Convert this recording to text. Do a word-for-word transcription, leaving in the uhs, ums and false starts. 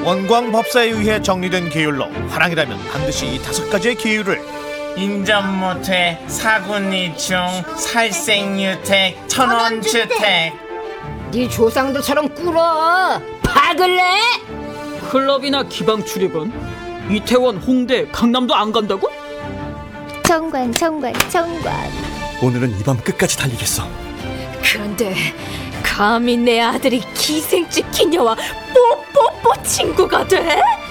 원광법사에 의해 정리된 계율로 화랑이라면 반드시 이 다섯 가지의 계율을 인접 못해 사군이충 살생유택 천원주택. 네 조상들처럼 꿇어. 박을래? 클럽이나 기방 출입은 이태원, 홍대, 강남도 안 간다고? 정관 정관 정관. 오늘은 이 밤 끝까지 달리겠어. 그런데 감히 내 아들이 기생집 기녀와 뽀뽀뽀 친구가 돼?